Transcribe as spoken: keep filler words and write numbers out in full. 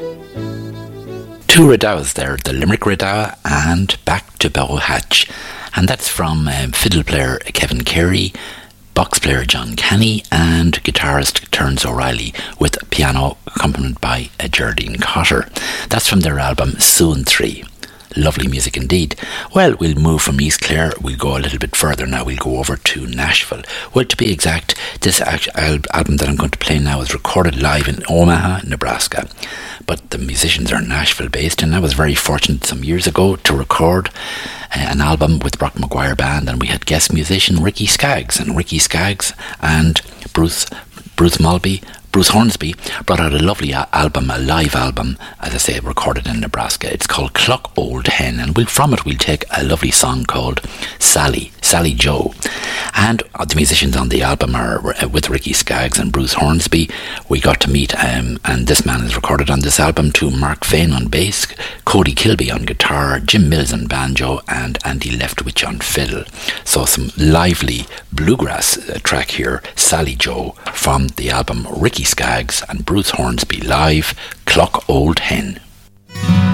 Two Redowas there, the Limerick Redowa and Back to Bow Hatch. And that's from um, fiddle player Kevin Carey, box player John Canny, and guitarist Terence O'Reilly, with piano accompanied by uh, Geraldine Cotter. That's from their album Soon three. Lovely music indeed. Well, we'll move from East Clare. We'll go a little bit further now. We'll go over to Nashville. Well, to be exact, this al- album that I'm going to play now is recorded live in Omaha, Nebraska. But the musicians are Nashville based, and I was very fortunate some years ago to record uh, an album with Brock Maguire Band, and we had guest musician Ricky Skaggs. And Ricky Skaggs and Bruce Bruce Mulby Bruce Hornsby brought out a lovely a- album, a live album, as I say, recorded in Nebraska. It's called Cluck Old Hen, and we'll, from it we'll take a lovely song called Sally, Sally Joe. And uh, the musicians on the album are uh, with Ricky Skaggs and Bruce Hornsby. We got to meet, um, and this man is recorded on this album too, Mark Fain on bass, Cody Kilby on guitar, Jim Mills on banjo, and Andy Leftwich on fiddle. So some lively bluegrass uh, track here, Sally Joe, from the album Ricky Skaggs and Bruce Hornsby live, Cluck Old Hen.